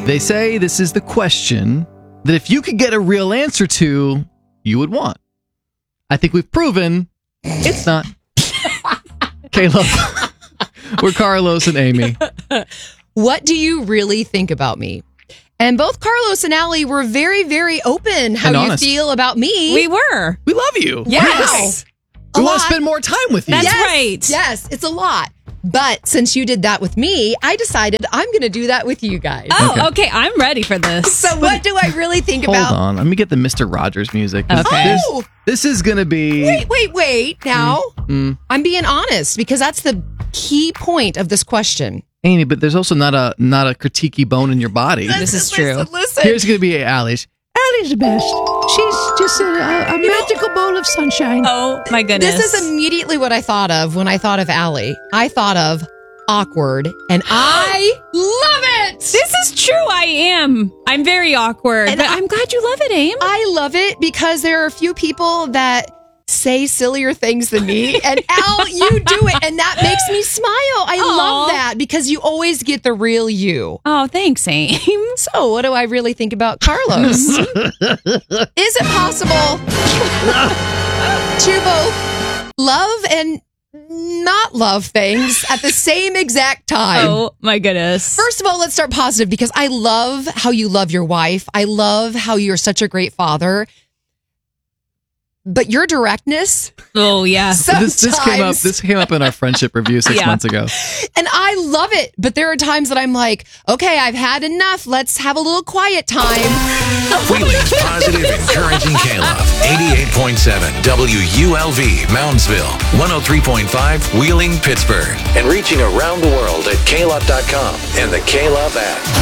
They say this is the question that if you could get a real answer to, you would want. I think we've proven it's not. Caleb, we're Carlos and Amy. What do you really think about me? And both Carlos and Allie were very, very open how And you honest. feel about me. We were. We love you. Yes. We A want lot. to spend more time with you. That's Yes, right. Yes, it's a lot. But since you did that with me, I decided I'm going to do that with you guys. Oh, okay. I'm ready for this. So what do I really think Hold about? on. Let me get the Mr. Rogers music. 'Cause Okay. This is going to be... Wait. Now, I'm being honest because that's the key point of this question. Amy, but there's also not a critiquey bone in your body. This is true. Listen. Here's going to be Allie's. Allie's the best. She's just a magical bowl of sunshine. Oh, my goodness. This is immediately what I thought of when I thought of Allie. I thought of awkward, and I love it. This is true. I am. I'm very awkward, And but I'm glad you love it, Aim. I love it because there are a few people that say sillier things than me, and Al, you do it, and that makes me smile. I love that because you always get the real you. Oh, thanks, Aim. So, what do I really think about Carlos? Is it possible to both love and not love things at the same exact time? Oh, my goodness. First of all, let's start positive because I love how you love your wife. I love how you're such a great father. But your directness, Oh, yeah. sometimes, This came up in our friendship review 6 Yeah. months ago. and I love it. But there are times that I'm like, okay, I've had enough. Let's have a little quiet time. Wheeling's positive, encouraging K-Love. 88.7 WULV, Moundsville. 103.5 Wheeling, Pittsburgh. And reaching around the world at klove.com and the K-Love app.